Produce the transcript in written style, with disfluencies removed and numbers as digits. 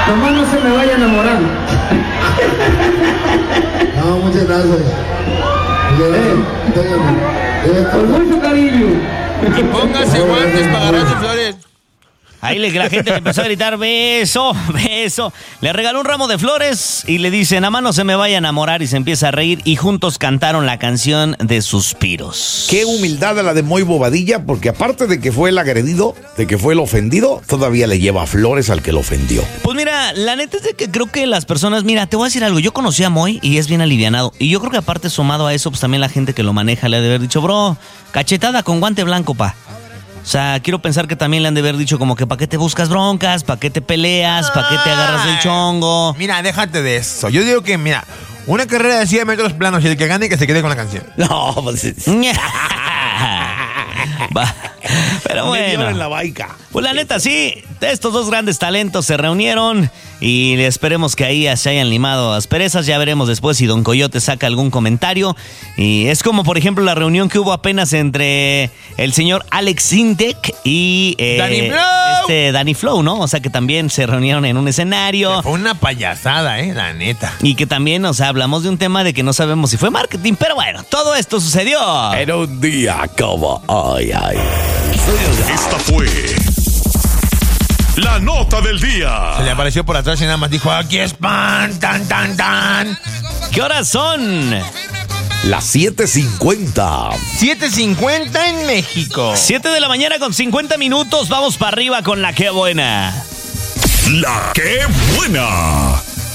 Nomás no se me vaya a enamorar. No, muchas gracias. Con mucho cariño. Y póngase guantes para agarrar sus flores. Ahí la gente le empezó a gritar, beso, beso. Le regaló un ramo de flores y le dice, nada más no se me vaya a enamorar, y se empieza a reír y juntos cantaron la canción de Suspiros. Qué humildad la de Moy Bobadilla, porque aparte de que fue el agredido, de que fue el ofendido, todavía le lleva flores al que lo ofendió. Pues mira, la neta es de que creo que las personas, mira, te voy a decir algo, yo conocí a Moy y es bien alivianado. Y yo creo que aparte sumado a eso, pues también la gente que lo maneja le ha de haber dicho, bro, cachetada con guante blanco, pa. O sea, quiero pensar que también le han de haber dicho como que ¿para qué te buscas broncas? ¿Para qué te peleas? ¿Para qué te agarras del chongo? Mira, déjate de eso. Yo digo que, mira, una carrera de 100 metros planos y el que gane que se quede con la canción. No, pues... Pero bueno, en la baica. Pues la neta sí, estos dos grandes talentos se reunieron y esperemos que ahí se hayan limado asperezas. Ya veremos después si Don Coyote saca algún comentario. Y es como por ejemplo la reunión que hubo apenas entre el señor Alex Sintek y Danny Flow, ¿no? O sea que también se reunieron en un escenario. Fue una payasada, la neta. Y que también, o sea, hablamos de un tema de que no sabemos si fue marketing, pero bueno, todo esto sucedió. Era un día como hoy. Esta fue la nota del día. Se le apareció por atrás y nada más dijo, aquí es pan, tan, tan, tan. ¿Qué horas son? Las 7:50. 7:50 en México. 7 de la mañana con 50 minutos. Vamos para arriba con la Qué Buena. La Qué Buena.